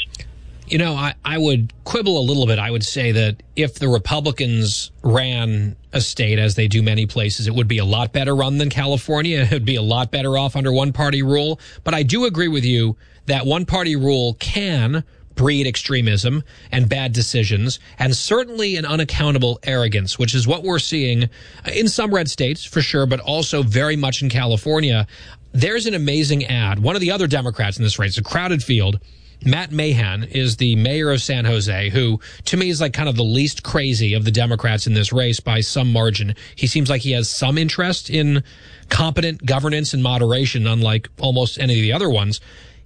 You know, I, I would quibble a little bit. I would say that if the Republicans ran a state, as they do many places, it would be a lot better run than California. It would be a lot better off under one-party rule. But I do agree with you that one-party rule can breed extremism and bad decisions, and certainly an unaccountable arrogance, which is what we're seeing in some red states, for sure, but also very much in California. There's an amazing ad. One of the other Democrats in this race, a crowded field, Matt Mahan, is the mayor of San Jose, who to me is like kind of the least crazy of the Democrats in this race by some margin. He seems like he has some interest in competent governance and moderation, unlike almost any of the other ones.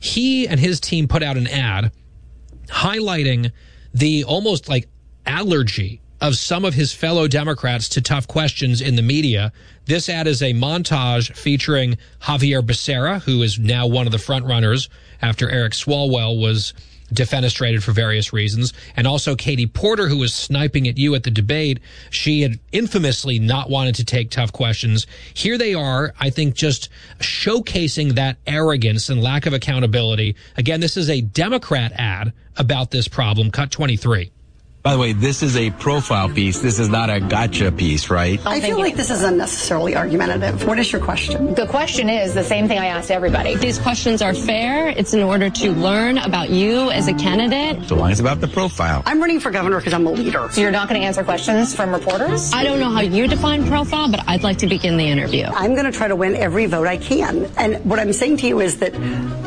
He and his team put out an ad highlighting the almost like allergy of some of his fellow Democrats to tough questions in the media. This ad is a montage featuring Javier Becerra, who is now one of the frontrunners after Eric Swalwell was defenestrated for various reasons, and also Katie Porter, who was sniping at you at the debate. She had infamously not wanted to take tough questions. Here they are, I think, just showcasing that arrogance and lack of accountability. Again, this is a Democrat ad about this problem. Cut twenty-three. By the way, this is a profile piece. This is not a gotcha piece, right? I feel like this is unnecessarily argumentative. What is your question? The question is the same thing I asked everybody. These questions are fair. It's in order to learn about you as a candidate. So long as it's about the profile. I'm running for governor because I'm a leader. So you're not going to answer questions from reporters? I don't know how you define profile, but I'd like to begin the interview. I'm going to try to win every vote I can. And what I'm saying to you is that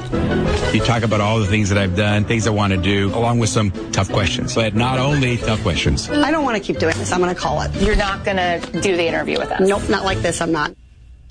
you talk about all the things that I've done, things I want to do, along with some tough questions. But not only tough questions. I don't want to keep doing this. I'm going to call it. You're not going to do the interview with us? Nope, not like this. I'm not.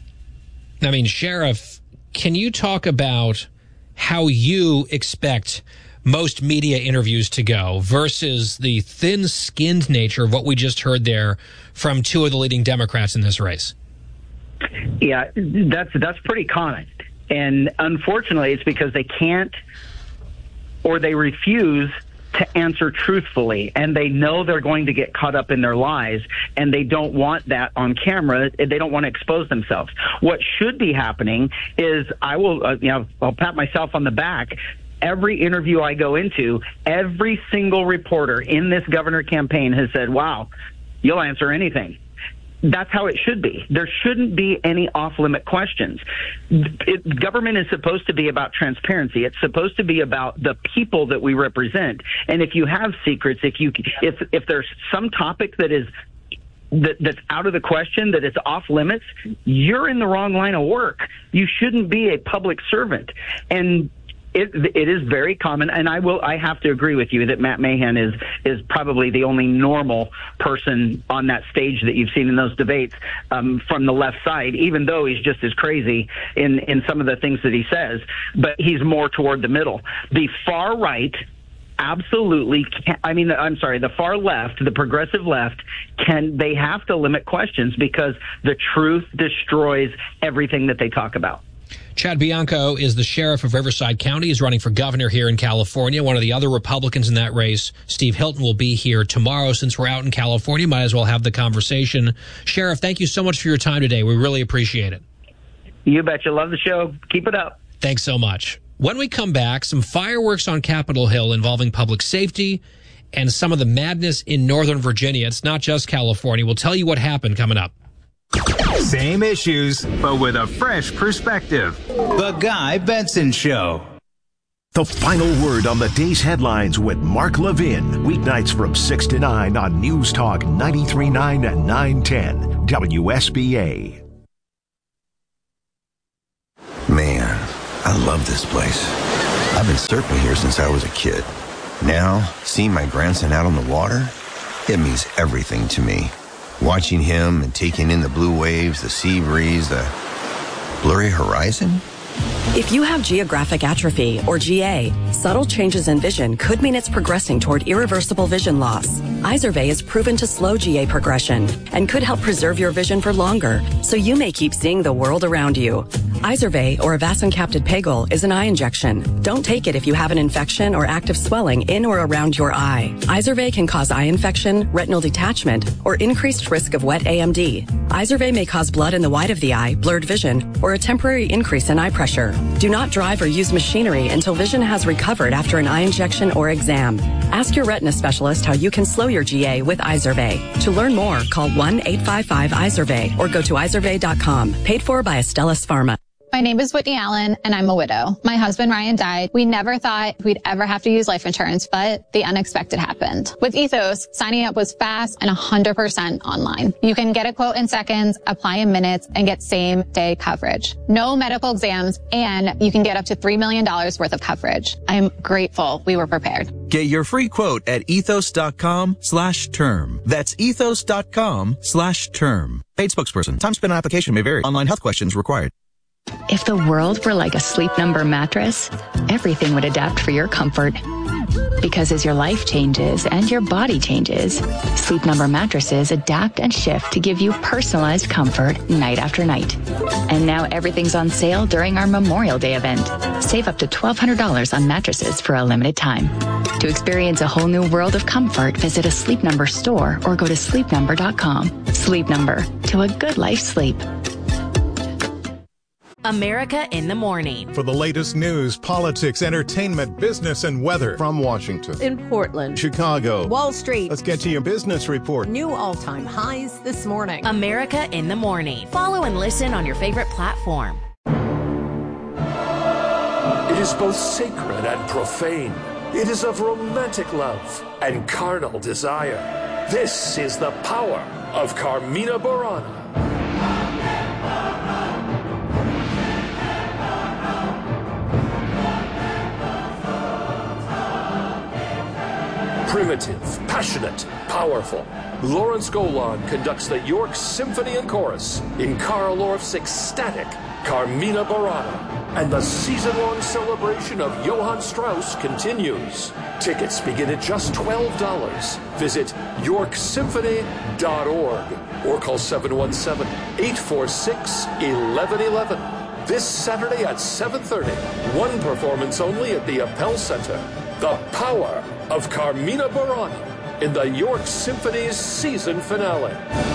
I mean, Sheriff, can you talk about how you expect most media interviews to go versus the thin-skinned nature of what we just heard there from two of the leading Democrats in this race? Yeah, that's that's pretty common. And unfortunately, it's because they can't or they refuse to answer truthfully, and they know they're going to get caught up in their lies, and they don't want that on camera. They don't want to expose themselves. What should be happening is I will, uh, you know, I'll pat myself on the back. Every interview I go into, every single reporter in this governor campaign has said, wow, you'll answer anything. That's how it should be. There shouldn't be any off-limit questions. It, government is supposed to be about transparency. It's supposed to be about the people that we represent. And if you have secrets, if you if if there's some topic that is that that's out of the question, that it's off limits, you're in the wrong line of work. You shouldn't be a public servant. And It, it is very common, and I will. I have to agree with you that Matt Mahan is is probably the only normal person on that stage that you've seen in those debates um, from the left side. Even though he's just as crazy in in some of the things that he says, but he's more toward the middle. The far right absolutely can't, I mean, I'm sorry, the far left, the progressive left, can, they have to limit questions because the truth destroys everything that they talk about. Chad Bianco is the sheriff of Riverside County. He's running for governor here in California. One of the other Republicans in that race, Steve Hilton, will be here tomorrow. Since we're out in California, might as well have the conversation. Sheriff, thank you so much for your time today. We really appreciate it. You betcha. Love the show. Keep it up. Thanks so much. When we come back, some fireworks on Capitol Hill involving public safety and some of the madness in Northern Virginia. It's not just California. We'll tell you what happened coming up. Same issues, but with a fresh perspective. The Guy Benson Show. The final word on the day's headlines with Mark Levin. Weeknights from six to nine on News Talk ninety-three point nine and nine ten W S B A. Man, I love this place. I've been surfing here since I was a kid. Now, seeing my grandson out on the water, it means everything to me. Watching him and taking in the blue waves, the sea breeze, the blurry horizon. If you have geographic atrophy, or G A, subtle changes in vision could mean it's progressing toward irreversible vision loss. Izervay is proven to slow G A progression and could help preserve your vision for longer, so you may keep seeing the world around you. Izervay, or avacincaptad pegol, is an eye injection. Don't take it if you have an infection or active swelling in or around your eye. Izervay can cause eye infection, retinal detachment, or increased risk of wet A M D. Izervay may cause blood in the white of the eye, blurred vision, or a temporary increase in eye pressure. Do not drive or use machinery until vision has recovered after an eye injection or exam. Ask your retina specialist how you can slow your G A with Izervay. To learn more, call one eight five five Izervay or go to izervay dot com. Paid for by Astellas Pharma. My name is Whitney Allen, and I'm a widow. My husband, Ryan, died. We never thought we'd ever have to use life insurance, but the unexpected happened. With Ethos, signing up was fast and one hundred percent online. You can get a quote in seconds, apply in minutes, and get same-day coverage. No medical exams, and you can get up to three million dollars worth of coverage. I'm grateful we were prepared. Get your free quote at ethos.com slash term. That's ethos.com slash term. Paid spokesperson. Time spent on application may vary. Online health questions required. If the world were like a Sleep Number mattress, everything would adapt for your comfort. Because as your life changes and your body changes, Sleep Number mattresses adapt and shift to give you personalized comfort night after night. And now everything's on sale during our Memorial Day event. Save up to twelve hundred dollars on mattresses for a limited time. To experience a whole new world of comfort, visit a Sleep Number store or go to sleep number dot com. Sleep Number, to a good life sleep. America in the Morning. For the latest news, politics, entertainment, business, and weather from Washington, in Portland, Chicago, Wall Street. Let's get to your business report. New all-time highs this morning. America in the Morning. Follow and listen on your favorite platform. It is both sacred and profane. It is of romantic love and carnal desire. This is the power of Carmina Burana. Primitive, passionate, powerful. Lawrence Golan conducts the York Symphony and Chorus in Karl Orff's ecstatic Carmina Burana. And the season-long celebration of Johann Strauss continues. Tickets begin at just twelve dollars. Visit york symphony dot org or call seven one seven, eight four six, one one one one. This Saturday at seven thirty, one performance only at the Appel Center. The power of Carmina Burana in the York Symphony's season finale.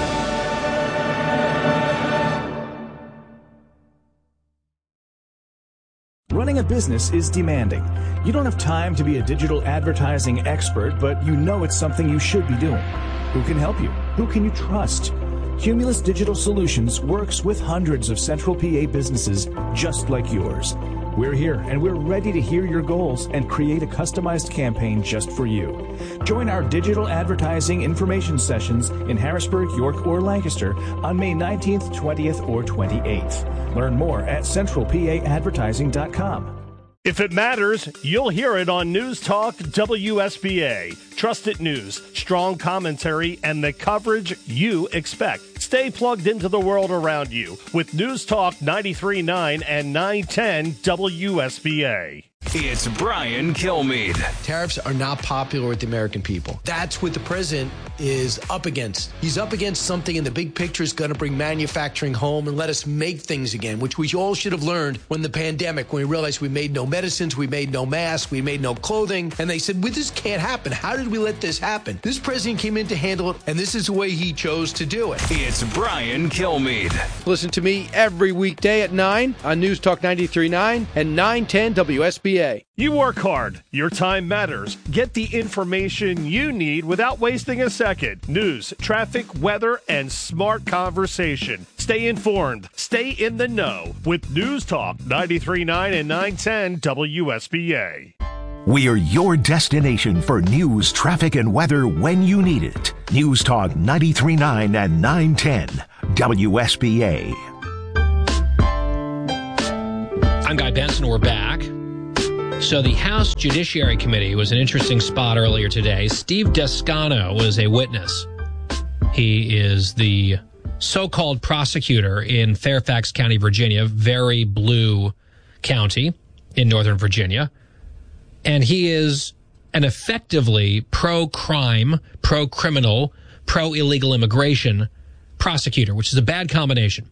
Running a business is demanding. You don't have time to be a digital advertising expert, but you know it's something you should be doing. Who can help you? Who can you trust? Cumulus Digital Solutions works with hundreds of Central P A businesses just like yours. We're here and we're ready to hear your goals and create a customized campaign just for you. Join our digital advertising information sessions in Harrisburg, York, or Lancaster on May nineteenth, twentieth, or twenty-eighth. Learn more at central p a advertising dot com. If it matters, you'll hear it on News Talk W S B A. Trusted news, strong commentary, and the coverage you expect. Stay plugged into the world around you with News Talk ninety-three point nine and nine ten W S B A. It's Brian Kilmeade. Tariffs are not popular with the American people. That's what the president is up against. He's up against something in the big picture is going to bring manufacturing home and let us make things again, which we all should have learned when the pandemic, when we realized we made no medicines, we made no masks, we made no clothing. And they said, well, this can't happen. How did we let this happen? This president came in to handle it, and this is the way he chose to do it. It's Brian Kilmeade. Listen to me every weekday at nine on News Talk ninety-three point nine and nine ten W S B A. You work hard. Your time matters. Get the information you need without wasting a second. News, traffic, weather, and smart conversation. Stay informed. Stay in the know with News Talk ninety-three point nine and nine ten W S B A. We are your destination for news, traffic, and weather when you need it. News Talk ninety-three point nine and nine ten W S B A. I'm Guy Benson. We're back. So the House Judiciary Committee was an interesting spot earlier today. Steve Descano was a witness. He is the so-called prosecutor in Fairfax County, Virginia, very blue county in Northern Virginia. And he is an effectively pro-crime, pro-criminal, pro-illegal immigration prosecutor, which is a bad combination.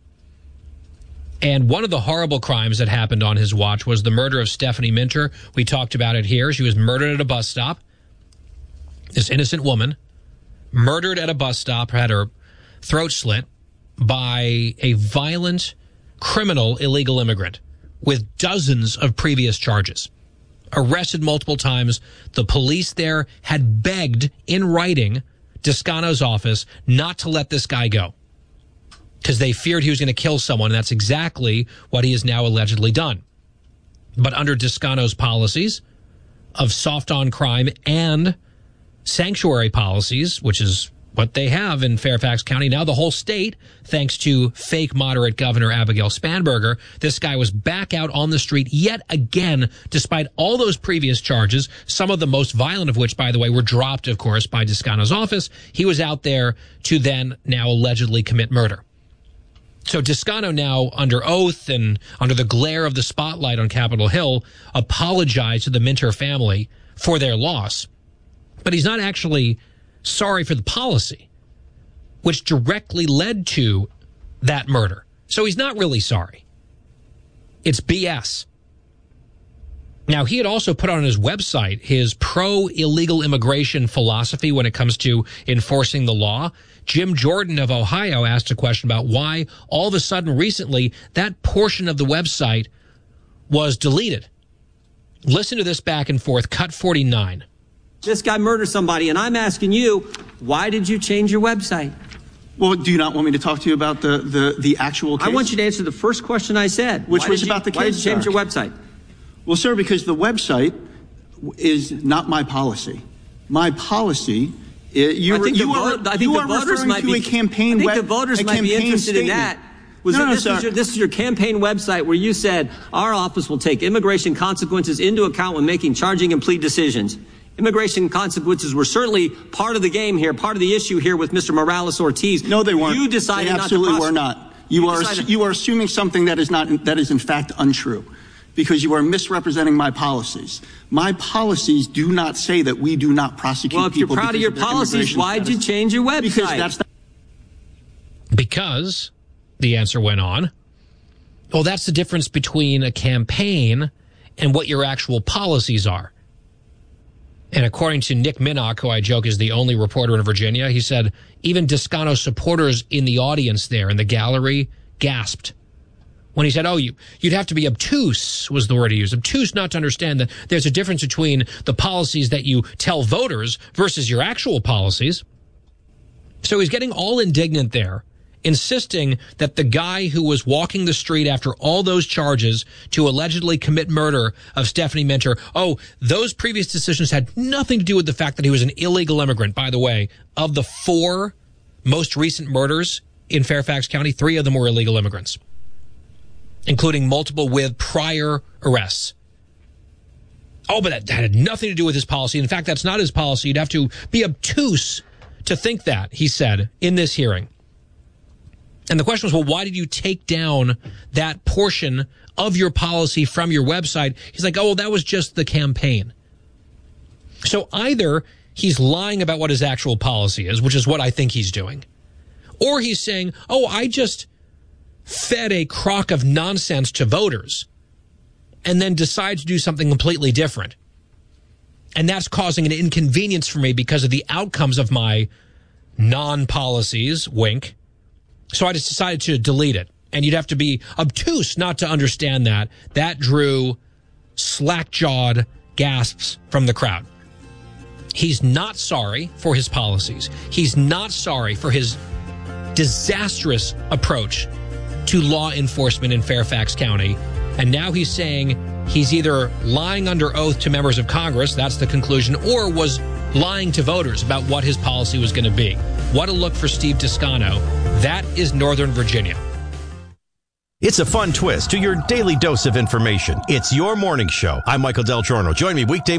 And one of the horrible crimes that happened on his watch was the murder of Stephanie Minter. We talked about it here. She was murdered at a bus stop. This innocent woman murdered at a bus stop, had her throat slit by a violent, criminal, illegal immigrant with dozens of previous charges. Arrested multiple times. The police there had begged in writing Descano's office not to let this guy go, because they feared he was going to kill someone, and that's exactly what he has now allegedly done. But under Descano's policies of soft on crime and sanctuary policies, which is what they have in Fairfax County, now the whole state, thanks to fake moderate Governor Abigail Spanberger, this guy was back out on the street yet again, despite all those previous charges, some of the most violent of which, by the way, were dropped, of course, by Descano's office. He was out there to then now allegedly commit murder. So Descano now, under oath and under the glare of the spotlight on Capitol Hill, apologized to the Minter family for their loss. But he's not actually sorry for the policy, which directly led to that murder. So he's not really sorry. It's B S. Now, he had also put on his website his pro-illegal immigration philosophy when it comes to enforcing the law. Jim Jordan of Ohio asked a question about why all of a sudden recently that portion of the website was deleted. Listen to this back and forth, cut forty-nine. This guy murdered somebody, and I'm asking you, why did you change your website? Well, do you not want me to talk to you about the, the, the actual case? I want you to answer the first question I said. Which why was you, about the case, Why did you change sir? your website? Well, sir, because the website is not my policy. My policy is... You I think you the, are, vote, I think you the are voters might to be... a campaign I think web, the voters might be interested statement. in that. Was no, it, no, this, sir. is your, this is your campaign website where you said, our office will take immigration consequences into account when making charging and plea decisions. Immigration consequences were certainly part of the game here, part of the issue here with Mister Morales-Ortiz. No, they weren't. You decided they absolutely not to were not. You, you are decided... you are assuming something that is not that is in fact untrue, because you are misrepresenting my policies. My policies do not say that we do not prosecute people. Well, if you're people proud of your policies, why did you change your website? Because that's not... Because, the answer went on, well, that's the difference between a campaign and what your actual policies are. And according to Nick Minnock, who I joke is the only reporter in Virginia, he said even Descano supporters in the audience there in the gallery gasped when he said, oh, you, you'd have to be obtuse, was the word he used. Obtuse not to understand that there's a difference between the policies that you tell voters versus your actual policies. So he's getting all indignant there, insisting that the guy who was walking the street after all those charges to allegedly commit murder of Stephanie Minter, oh, those previous decisions had nothing to do with the fact that he was an illegal immigrant. By the way, of the four most recent murders in Fairfax County, three of them were illegal immigrants, including multiple with prior arrests. Oh, but that, that had nothing to do with his policy. In fact, that's not his policy. You'd have to be obtuse to think that, he said in this hearing. And the question was, well, why did you take down that portion of your policy from your website? He's like, oh, well, that was just the campaign. So either he's lying about what his actual policy is, which is what I think he's doing, or he's saying, oh, I just fed a crock of nonsense to voters and then decide to do something completely different. And that's causing an inconvenience for me because of the outcomes of my non-policies, wink. So I just decided to delete it. And you'd have to be obtuse not to understand that. That drew slack-jawed gasps from the crowd. He's not sorry for his policies. He's not sorry for his disastrous approach to law enforcement in Fairfax County. And now he's saying he's either lying under oath to members of Congress, that's the conclusion, or was lying to voters about what his policy was going to be. What a look for Steve Toscano. That is Northern Virginia. It's a fun twist to your daily dose of information. It's your morning show. I'm Michael Del Giorno. Join me weekday